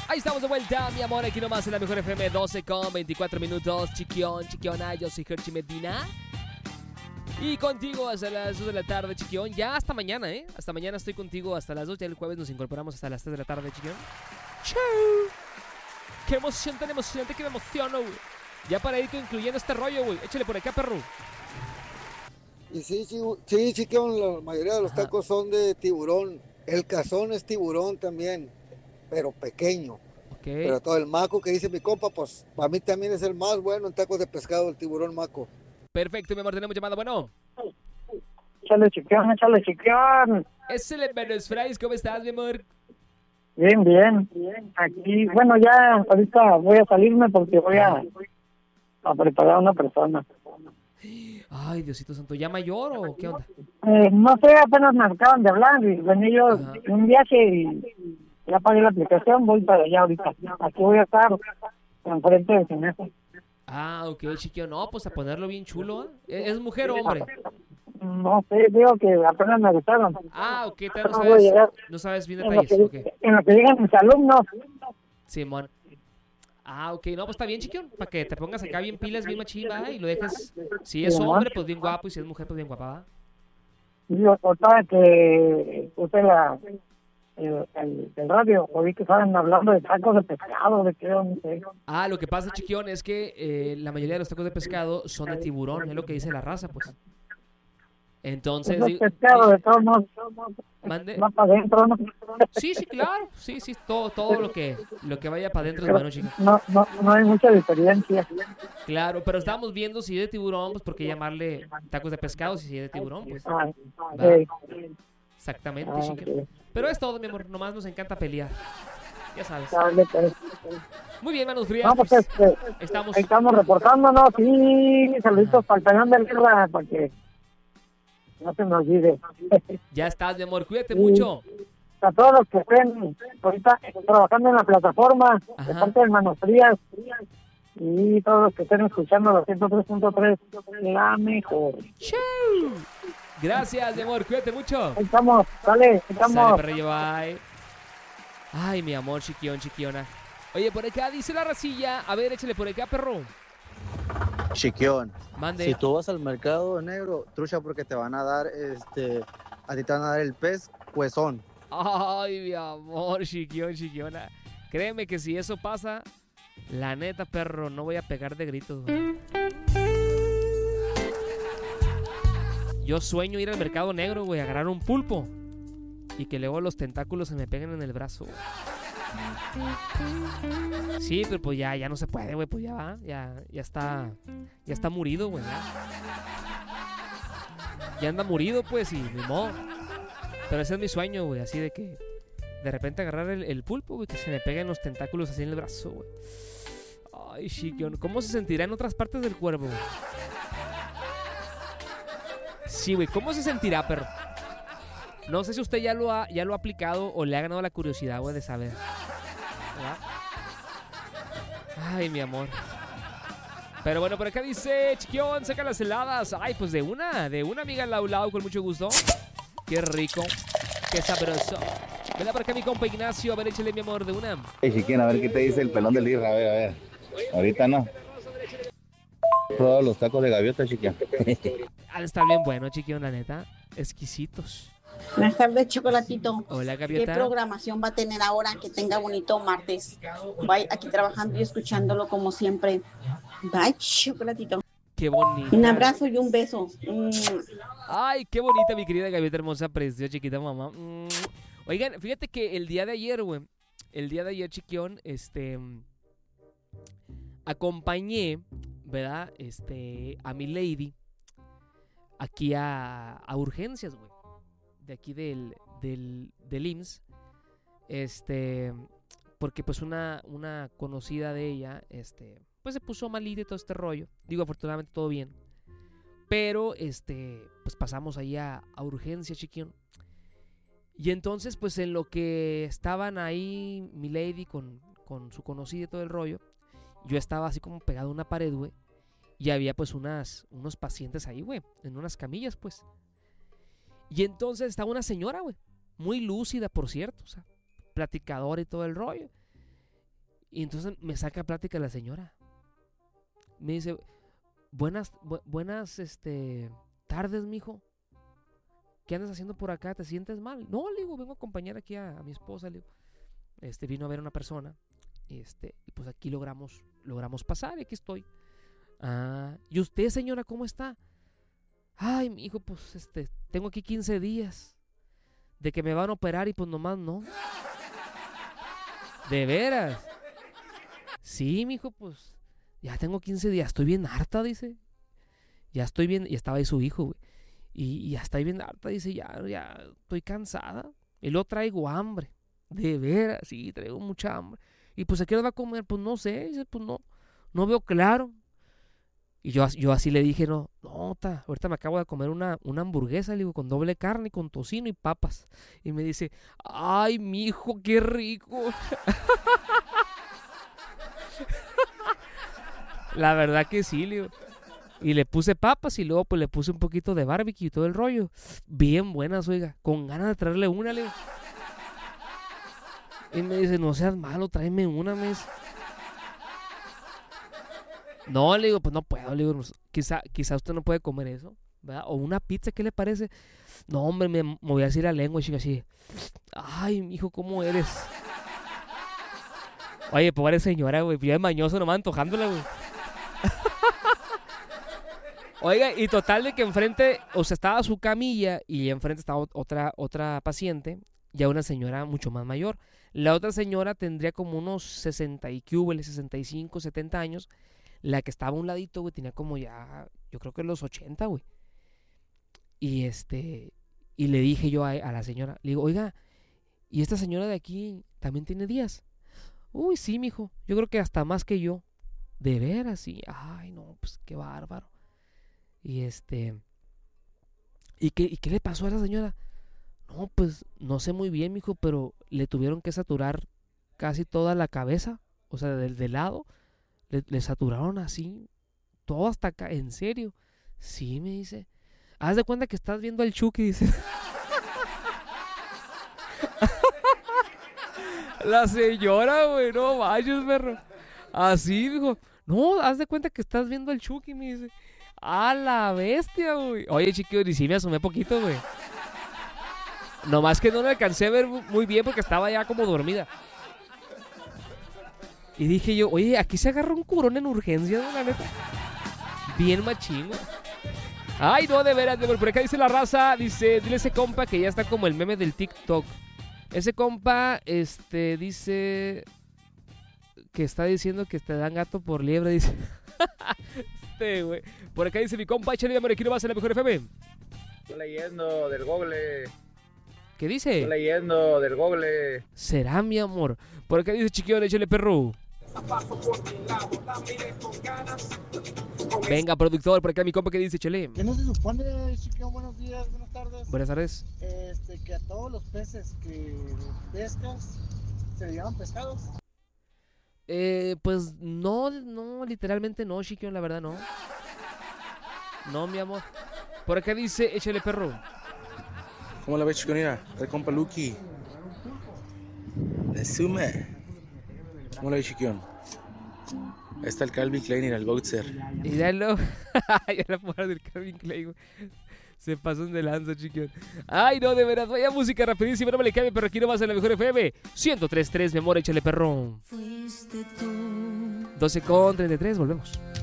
Ahí estamos de vuelta, mi amor, aquí nomás en la Mejor FM, 12 con 24 minutos. Chiquiona, yo soy Herchi Medina. Y contigo hasta las 2 de la tarde, Chiquión. Ya hasta mañana, ¿eh? Hasta mañana estoy contigo hasta las 2. Ya el jueves nos incorporamos hasta las 3 de la tarde, Chiquión. ¡Chau! ¡Qué emoción tan emocionante que me emociono, güey! Ya para ir concluyendo este rollo, güey. Échale por acá, perro. Y sí, Chiquión, la mayoría de los tacos son de tiburón. El cazón es tiburón también, pero pequeño. Okay. Pero todo el maco que dice mi compa, pues para mí también es el más bueno en tacos de pescado, el tiburón maco. Perfecto, mi amor, tenemos llamada, bueno. Échale chiquión. Es el Menos Fries, ¿cómo estás, mi amor? Bien. Aquí, bueno, ya ahorita voy a salirme porque voy a preparar a una persona. Ay, Diosito santo, ¿ya mayor o qué onda? No sé, apenas me acaban de hablar y venía yo en un viaje y ya pagué la aplicación, voy para allá ahorita. Aquí voy a estar enfrente del gimnasio. Ah, ok, chiquillo, no, pues a ponerlo bien chulo, ¿eh? ¿Es mujer o hombre? No sé, digo que apenas me gustaron. Ah, ok, no sabes bien en detalles. en lo que llegan mis alumnos. Simón. Ah, ok, no, pues está bien, chiquillo, para que te pongas acá bien pilas, bien machín, ¿va? Y lo dejes, si es hombre, pues bien guapo, y si es mujer, pues bien guapa, ¿va? Yo contaba que usted el radio, oí que estaban hablando de tacos de pescado, de qué, no sé. Ah, lo que pasa, chiquillón, es que la mayoría de los tacos de pescado son de tiburón, es lo que dice la raza, pues. Entonces... Es pescado, de todos modos, ¿mande? va para adentro, ¿no? Sí, claro, sí, todo lo que vaya para adentro es bueno, chicos. No hay mucha diferencia. Claro, pero estábamos viendo si es de tiburón, pues por qué llamarle tacos de pescado si es de tiburón, pues. Exactamente, chiquillo. Pero es todo, mi amor, nomás nos encanta pelear. Ya sabes. Muy bien, manos frías. No, pues estamos reportándonos y saluditos para el cañón de guerra, para que no se me olvide. Ya estás, mi amor, cuídate mucho. A todos los que estén ahorita trabajando en la plataforma, de parte de Manos Frías, y todos los que estén escuchando los 103.3, la mejor. ¡Chau! Gracias, mi amor, cuídate mucho. Estamos. Sale, perrillo, bye. Ay, mi amor, chiquiona. Oye, por acá dice la racilla. A ver, échale por acá, perro. Chiquión, mande. Si tú vas al mercado negro, trucha, porque te van a dar, a ti te van a dar el pez huesón. Ay, mi amor, chiquiona. Créeme que si eso pasa, la neta, perro, no voy a pegar de gritos. Yo sueño ir al mercado negro, güey, agarrar un pulpo y que luego los tentáculos se me peguen en el brazo. Sí, pero pues ya no se puede, güey, pues ya va, ya está murido, güey. Ya anda murido, pues, y ni modo. Pero ese es mi sueño, güey, así de que de repente agarrar el pulpo, güey, que se me peguen los tentáculos así en el brazo, güey. Ay, chiquión, ¿cómo se sentirá en otras partes del cuerpo, güey? Sí, güey, ¿cómo se sentirá, perro? No sé si usted ya lo ha aplicado o le ha ganado la curiosidad, güey, de saber. ¿Verdad? Ay, mi amor. Pero bueno, por acá dice, chiquión, saca las heladas. Ay, pues de una amiga Lau, con mucho gusto. Qué rico, qué sabroso. Ven por acá mi compa Ignacio, a ver, échale, mi amor, de una. Hey, chiquión, a ver qué te dice el pelón del Irra, a ver. Ahorita no. Todos los tacos de gaviota, chiquión. Está bien bueno, chiquión, la neta. Exquisitos. Buenas tardes, Chocolatito. Hola, Gaviota. ¿Qué programación va a tener ahora? Que tenga bonito martes. Bye, aquí trabajando y escuchándolo como siempre. Bye, Chocolatito. Qué bonita. Un abrazo y un beso. Ay, qué bonita, mi querida Gaviota hermosa, preciosa, chiquita mamá. Oigan, fíjate que el día de ayer, güey, chiquión, acompañé, ¿verdad? A mi lady aquí a urgencias, güey. De aquí del IMSS. Porque pues una conocida de ella, pues se puso malita y todo este rollo. Digo, afortunadamente todo bien. Pero, pues pasamos ahí a urgencia, chiquión. Y entonces, pues en lo que estaban ahí mi lady con su conocida y todo el rollo, yo estaba así como pegado a una pared, güey. Y había pues unos pacientes ahí, güey, en unas camillas, pues. Y entonces estaba una señora, güey, muy lúcida, por cierto, o sea, platicadora y todo el rollo. Y entonces me saca plática la señora. Me dice, buenas tardes, mijo. ¿Qué andas haciendo por acá? ¿Te sientes mal? No, le digo, vengo a acompañar aquí a mi esposa, le digo. Vino a ver a una persona. Y pues aquí logramos pasar, y aquí estoy. ¿Y usted, señora, cómo está? Ay, mi hijo, pues tengo aquí 15 días de que me van a operar y pues nomás no. ¿De veras? Sí, mi hijo, pues ya tengo 15 días, estoy bien harta, dice. Ya estoy bien, y estaba ahí su hijo, güey. Y ya estoy bien harta, dice, ya estoy cansada. Y luego traigo hambre. De veras, sí, traigo mucha hambre. Y pues, ¿a qué hora va a comer? Pues no sé, dice, pues no veo claro. Y yo así le dije, no, ahorita me acabo de comer una hamburguesa, le digo, con doble carne, con tocino y papas. Y me dice, ay, mijo, qué rico. La verdad que sí, le digo. Y le puse papas y luego pues le puse un poquito de barbecue y todo el rollo. Bien buenas, oiga, con ganas de traerle una, le digo. Y me dice, no seas malo, tráeme una, me dice. No, le digo, pues no puedo, le digo, quizá usted no puede comer eso, ¿verdad? O una pizza, ¿qué le parece? No, hombre, me voy a decir la lengua, chica, así. Ay, mijo, ¿cómo eres? Oye, pobre señora, güey, ya de mañoso nomás antojándola, güey. Oiga, y total de que enfrente, o sea, estaba su camilla y enfrente estaba otra paciente, ya una señora mucho más mayor. La otra señora tendría como unos 65, 70 años. La que estaba a un ladito, güey, tenía como ya, yo creo que los 80, güey. Y y le dije yo a la señora, le digo, oiga, ¿y esta señora de aquí también tiene días? Uy, sí, mijo, yo creo que hasta más que yo. De veras, sí. Ay, no, pues qué bárbaro. Y ¿Y qué le pasó a la señora? No, pues no sé muy bien, mijo, pero le tuvieron que saturar casi toda la cabeza, o sea, del lado. Le saturaron así, todo hasta acá, ¿en serio? Sí, me dice. Haz de cuenta que estás viendo al Chucky, dice. La señora, güey, no vayas, perro. Así, dijo. No, haz de cuenta que estás viendo al Chucky, me dice. A la bestia, güey. Oye, chiquillo, y sí me asomé poquito, güey. Nomás que no le alcancé a ver muy bien porque estaba ya como dormida. Y dije yo, oye, aquí se agarra un curón en urgencia, ¿no? La neta. Bien machín, güey. Ay, no, de veras, por acá dice la raza, dice, dile a ese compa que ya está como el meme del TikTok. Ese compa, dice que está diciendo que te dan gato por liebre, dice. Güey. Por acá dice mi compa, échale de Morequino, vas a la mejor FM. Estoy leyendo del Google. ¿Qué dice? Estoy leyendo del Google. Será, mi amor. Por acá dice chiquillo, échale perro. Venga, productor, por acá mi compa que dice, chele. ¿Qué no se supone, chiquillo? Buenos días, buenas tardes. Buenas tardes. Que a todos los peces que pescas se le llaman pescados. Pues no, literalmente no, chiquillo, la verdad no. No, mi amor. Por acá dice, échale perro. ¿Cómo la ves, chiconera? El compa Lucky. De Suma. ¿Cómo la ves, chiquión? Ahí está el Calvin Klein y el Boxer. Míralo. Ya la porra del Calvin Klein, güey. Se pasan de lanza, chiquión. Ay, no, de veras. Vaya música rapidísima. No me le cambie, pero aquí no vas a la mejor FM. 103.3, mi amor, échale perro. 12:33, volvemos.